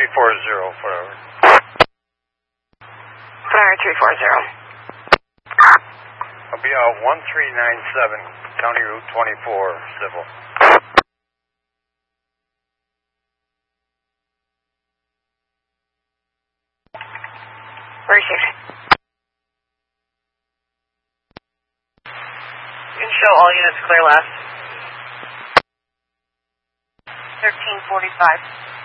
340, Flyer 340. I'll be out 1397, County Route 24, civil. Received. You can show all units clear last. 1345.